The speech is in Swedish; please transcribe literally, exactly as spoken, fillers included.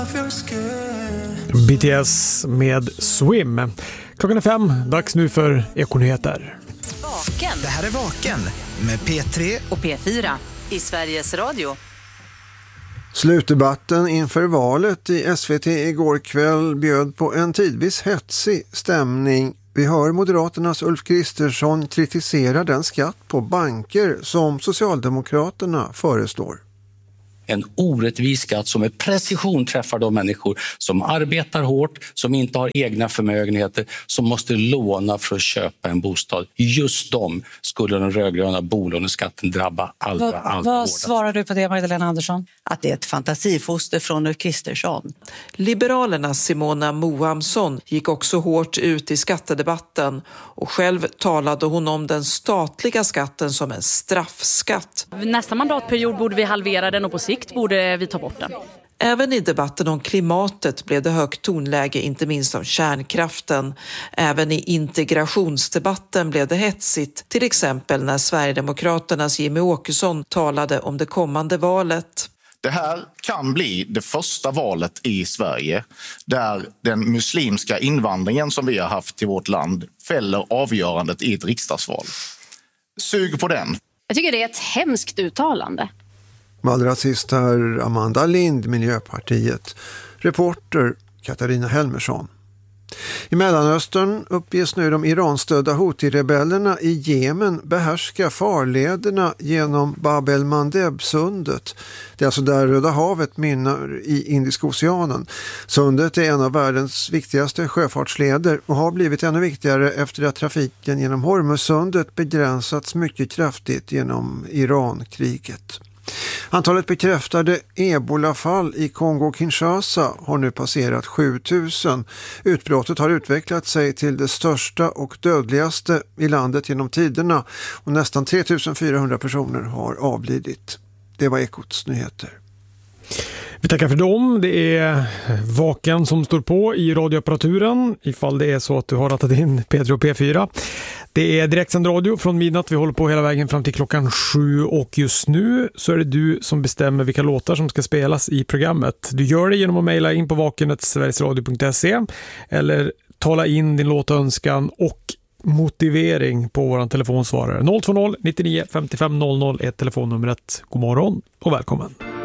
B T S med Swim. Klockan är fem, dags nu för Ekonyheter. Vaken. Det här är Vaken med P tre och P fyra i Sveriges Radio. Slutdebatten inför valet i S V T igår kväll bjöd på en tidvis hetsig stämning. Vi hör Moderaternas Ulf Kristersson kritisera den skatt på banker som Socialdemokraterna föreslår. En orättvis skatt som med precision träffar de människor som arbetar hårt, som inte har egna förmögenheter, som måste låna för att köpa en bostad. Just de skulle den rödgröna bolåneskatten drabba allra, vad, allra vad hårdast. svarar du på det, Magdalena Andersson? Att det är ett fantasifoster från Ulf Kristersson. Liberalernas Simona Moamsson gick också hårt ut i skattedebatten och själv talade hon om den statliga skatten som en straffskatt. Nästa mandatperiod borde vi halvera den och på sikt borde vi ta bort den. Även i debatten om klimatet blev det högt tonläge, inte minst om kärnkraften. Även i integrationsdebatten blev det hetsigt, till exempel när Sverigedemokraternas Jimmy Åkesson talade om det kommande valet. Det här kan bli det första valet i Sverige där den muslimska invandringen som vi har haft till vårt land fäller avgörandet i ett riksdagsval. Sug på den. Jag tycker det är ett hemskt uttalande. Allra sist här Amanda Lind, Miljöpartiet. Reporter Katarina Helmersson. I Mellanöstern uppges nu de Iran-stödda Houthi-rebellerna i Jemen behärska farlederna genom Bab el-Mandeb-sundet. Det är alltså där Röda havet mynnar i Indiska oceanen. Sundet är en av världens viktigaste sjöfartsleder och har blivit ännu viktigare efter att trafiken genom Hormuzsundet begränsats mycket kraftigt genom Iran-kriget. Antalet bekräftade ebolafall i Kongo-Kinshasa har nu passerat sju tusen. Utbrottet har utvecklat sig till det största och dödligaste i landet genom tiderna och nästan tre tusen fyrahundra personer har avlidit. Det var Ekots nyheter. Vi tackar för dem. Det är Vaken som står på i radioapparaturen ifall det är så att du har rattat in P tre och P fyra. Det är direktsänd radio från midnatt. Vi håller på hela vägen fram till klockan sju och just nu så är det du som bestämmer vilka låtar som ska spelas i programmet. Du gör det genom att mejla in på vakenet sverigesradio punkt se eller tala in din låtönskan och motivering på våran telefonsvarare. noll två noll nittionio femtiofem noll noll är telefonnumret. God morgon och välkommen.